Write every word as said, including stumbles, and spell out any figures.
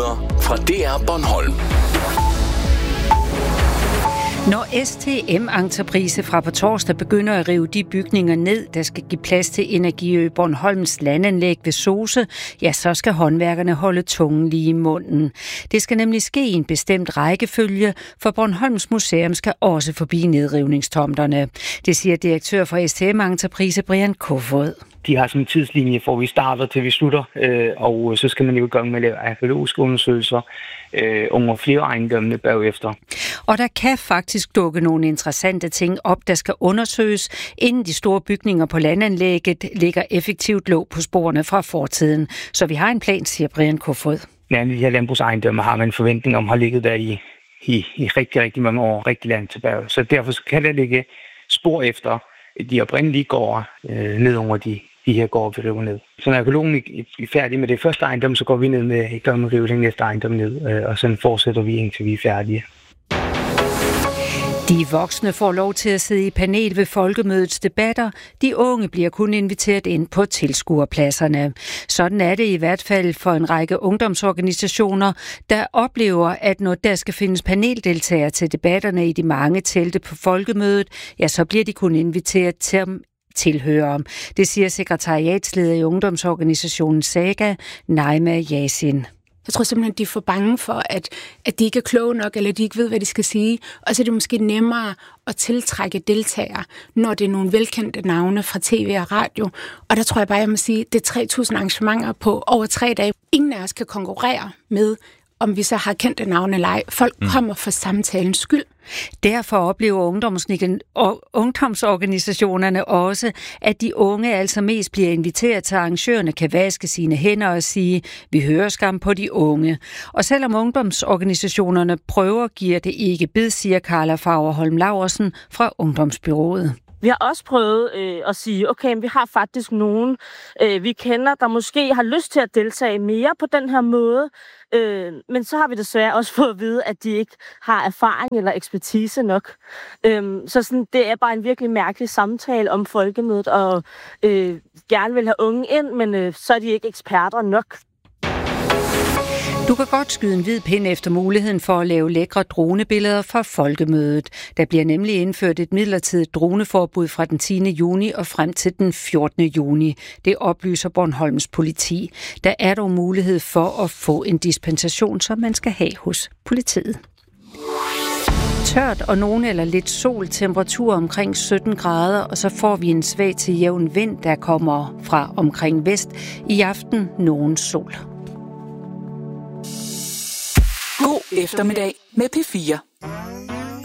Nyheder fra D R Bornholm. Når S T M-entreprise fra på torsdag begynder at rive de bygninger ned, der skal give plads til Energiø Bornholms landanlæg ved Sose, ja, så skal håndværkerne holde tungen lige i munden. Det skal nemlig ske i en bestemt rækkefølge, for Bornholms Museum skal også forbi nedrivningstomterne. Det siger direktør for S T M-entreprise Brian Kofod. De har sådan en tidslinje, hvor vi starter til vi slutter, øh, og så skal man jo i gang med at lave arkeologiske undersøgelser øh, under flere ejendommene bagefter. Og der kan faktisk dukke nogle interessante ting op, der skal undersøges, inden de store bygninger på landanlægget lægger effektivt låg på sporene fra fortiden. Så vi har en plan, siger Brian Kofod. Ja, de her landbrugsejendomme har man en forventning om, har ligget der i, i, i rigtig, rigtig mange år, rigtig langt tilbage. Så derfor kan der ligge spor efter de oprindelige gårde øh, ned under de de her gårde, vi river ned. Så når arkeologen er færdig med det første ejendom, så går vi ned med i gang med at rive den næste ejendom ned, og sådan fortsætter vi indtil vi er færdige. De voksne får lov til at sidde i panel ved folkemødets debatter. De unge bliver kun inviteret ind på tilskuerpladserne. Sådan er det i hvert fald for en række ungdomsorganisationer, der oplever, at når der skal findes paneldeltagere til debatterne i de mange telte på folkemødet, ja, så bliver de kun inviteret til tilhører. Det siger sekretariatsleder i ungdomsorganisationen Saga, Naima Yasin. Jeg tror simpelthen, de er for bange for, at, at de ikke er kloge nok, eller de ikke ved, hvad de skal sige. Og så er det måske nemmere at tiltrække deltagere, når det er nogle velkendte navne fra tv og radio. Og der tror jeg bare, jeg må sige, det er tre tusind arrangementer på over tre dage. Ingen af os kan konkurrere med, om vi så har kendte navne eller ej. Folk mm. kommer for samtalens skyld. Derfor oplever ungdomsorganisationerne også, at de unge altså mest bliver inviteret til, arrangørerne kan vaske sine hænder og sige, vi hører skam på de unge. Og selvom ungdomsorganisationerne prøver, giver det ikke bid, siger Carla Fagerholm Laursen fra Ungdomsbyrået. Vi har også prøvet øh, at sige, okay, vi har faktisk nogen, øh, vi kender, der måske har lyst til at deltage mere på den her måde, øh, men så har vi desværre også fået at vide, at de ikke har erfaring eller ekspertise nok. Øh, så sådan, det er bare en virkelig mærkelig samtale om folkemødet, og øh, gerne vil have unge ind, men øh, så er de ikke eksperter nok. Du kan godt skyde en hvid pind efter muligheden for at lave lækre dronebilleder fra folkemødet. Der bliver nemlig indført et midlertidigt droneforbud fra den tiende juni og frem til den fjortende juni. Det oplyser Bornholms politi. Der er dog mulighed for at få en dispensation, som man skal have hos politiet. Tørt og nogen eller lidt sol, temperatur omkring sytten grader, og så får vi en svag til jævn vind, der kommer fra omkring vest. I aften nogen sol. God eftermiddag med P fire.